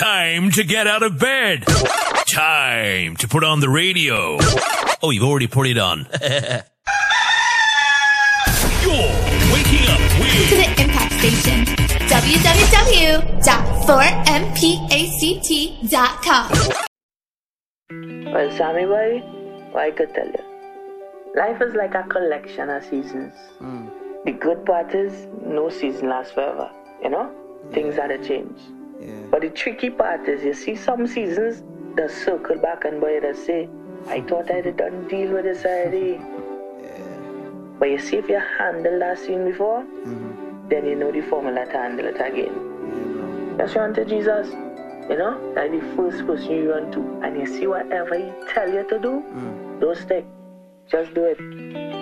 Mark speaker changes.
Speaker 1: Time to get out of bed. Time to put on the radio. Oh, you've already put it on. You're waking up with...
Speaker 2: To the Impact Station. www.4mpact.com.
Speaker 3: Well, Sammy boy, what I could tell you. Life is like a collection of seasons. The good part is no season lasts forever. You know? Things had to change. But the tricky part is, you see some seasons, they circle back and boy, they say, I thought I had done deal with this already. But you see, if you handled that scene before, then you know the formula to handle it again. Just run to Jesus. You know, that's the first person you run to. And you see whatever he tell you to do, don't stick. Just do it.